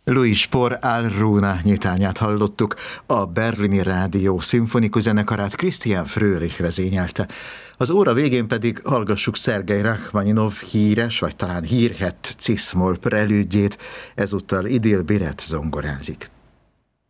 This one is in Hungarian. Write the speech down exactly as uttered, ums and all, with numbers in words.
Louis Spohr Al Runa nyitányát hallottuk, a Berlini Rádió szimfonikus zenekarát Christian Fröhlich vezényelte. Az óra végén pedig hallgassuk Szergej Rachmaninov híres, vagy talán hírhett cisz-moll prelüdjét, ezúttal Idil Biret zongorázik.